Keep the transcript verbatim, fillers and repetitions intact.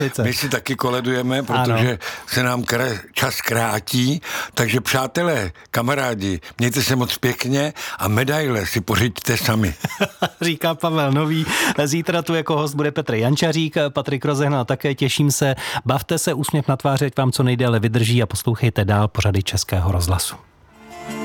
My si taky koledujeme, protože ano. se nám čas krátí, takže přátelé, kamarádi, mějte se moc pěkně a medaile si pořiďte sami. Říká Pavel Nový. Zítra tu jako host bude Petr Jančařík, Patrik Rozehnal také, těším se. Bavte se, úsměv na tváři, ať vám co nejdéle vydrží a poslouchejte dál pořady Českého rozhlasu.